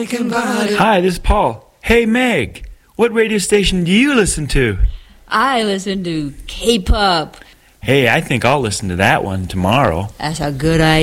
thinking about it. Hi, this is Paul. Hey, Meg, what radio station do you listen to? I listen to K-pop. Hey, I think I'll listen to that one tomorrow. That's a good idea.